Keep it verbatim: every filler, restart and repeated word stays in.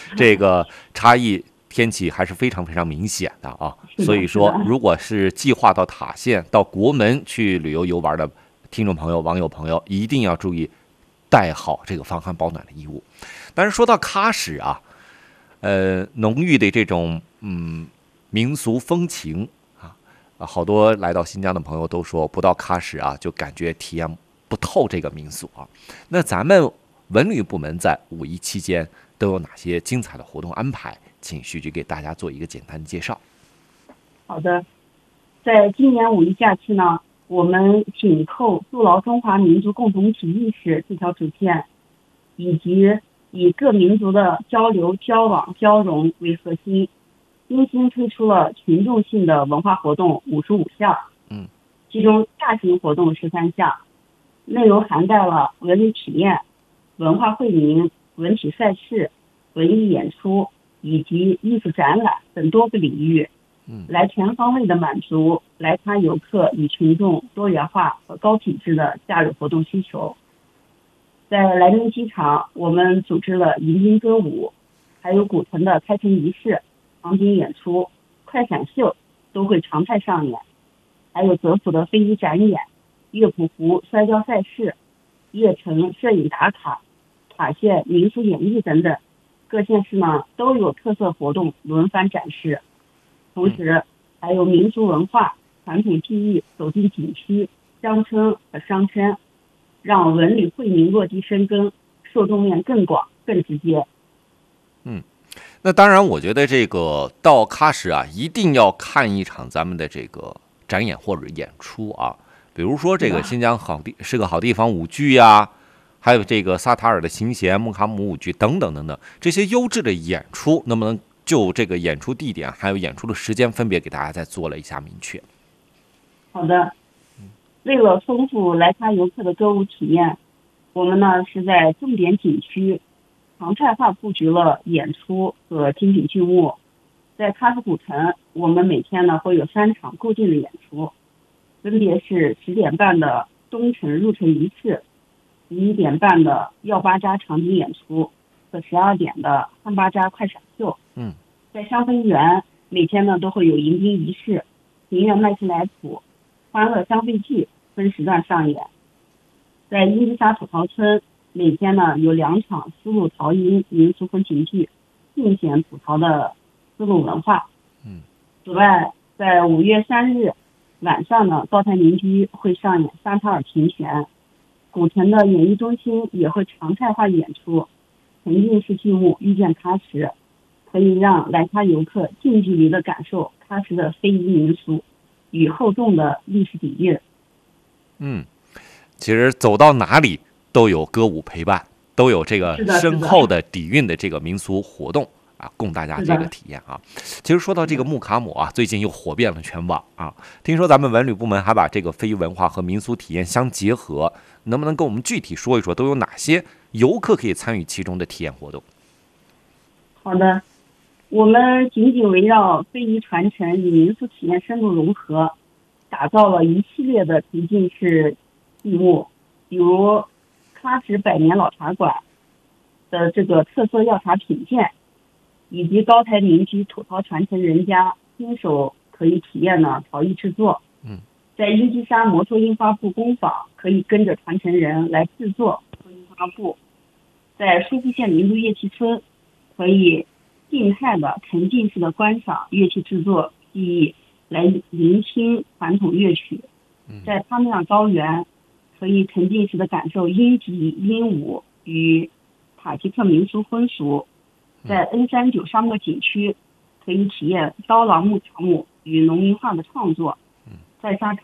这个差异天气还是非常非常明显的啊。所以说，如果是计划到塔县、到国门去旅游游玩的听众朋友、网友朋友，一定要注意带好这个防寒保暖的衣物。但是说到喀什啊，呃，浓郁的这种嗯民俗风情啊，好多来到新疆的朋友都说，不到喀什啊，就感觉体验不透这个民俗啊。那咱们文旅部门在五一期间都有哪些精彩的活动安排？请徐局给大家做一个简单的介绍。 好的，在今年五一假期呢，我们紧扣筑牢中华民族共同体意识这条主线，以及以各民族的交流、交往、交融为核心，精心推出了群众性的文化活动五十五项， 嗯， 其中大型活动十三项，内容涵盖了文旅体验、文化惠民、文体赛事、文艺演出以及艺术展览等多个领域，来全方位的满足来喀游客与群众多元化和高品质的假日活动需求。在莱宁机场，我们组织了迎宾歌舞，还有古城的开城仪式、场景演出、快闪秀都会常态上演，还有德普的非遗展演、乐谱湖摔跤赛事、叶城摄影打卡、塔县民俗演绎等等，各县市呢都有特色活动轮番展示。同时还有民俗文化、传统技艺走进景区、乡村和商圈，让文旅惠民落地生根，受众面更广更直接。 嗯，那当然我觉得这个到喀什啊，一定要看一场咱们的这个展演或者演出啊，比如说这个新疆好地是个好地方舞剧呀，还有这个萨塔尔的琴弦、木卡姆舞剧等等等等，这些优质的演出，能不能就这个演出地点还有演出的时间分别给大家再做了一下明确？ 好的，为了丰富来喀游客的歌舞体验，我们呢是在重点景区常态化布局了演出和精品剧目。在喀什古城，我们每天呢会有三场固定的演出，分别是十点半的东城入城仪式、十一点半的耀巴扎场景演出和十二点的汉巴扎快闪秀。 嗯， 在香氛园每天呢都会有迎宾仪式、庭院麦斯莱普、欢乐消费季分时段上演。在英吉沙土陶村，每天呢有两场丝路陶音民俗风情剧，尽显土陶的丝路文化。 嗯， 此外，在五月三日晚上呢，高台民居会上演沙塔尔琴弦，古城的演艺中心也会常态化演出沉浸式剧目遇见喀什，可以让来喀游客近距离的感受喀什的非遗民俗与厚重的历史底蕴。 嗯，其实走到哪里都有歌舞陪伴，都有这个深厚的底蕴的这个民俗活动啊，供大家这个体验啊。其实说到这个木卡姆啊，最近又火遍了全网啊。听说咱们文旅部门还把这个非遗文化和民俗体验相结合，能不能跟我们具体说一说，都有哪些游客可以参与其中的体验活动？ 好的，我们紧紧围绕非遗传承与民俗体验深度融合，打造了一系列的沉浸式剧目，比如喀什百年老茶馆的这个特色药茶品鉴，以及高台民居土陶传承人家亲手可以体验的陶艺制作。 嗯， 在英吉沙摩托印花布工坊可以跟着传承人来制作印花布。在舒肤县民族乐器村，可以静态的沉浸式的观赏乐器制作技艺，来聆听传统乐曲。在帕米尔高原，可以沉浸式的感受音笛、音舞与塔吉克民俗风俗。在 N 三九 沙漠景区，可以体验刀郎木卡姆与农民画的创作。在沙特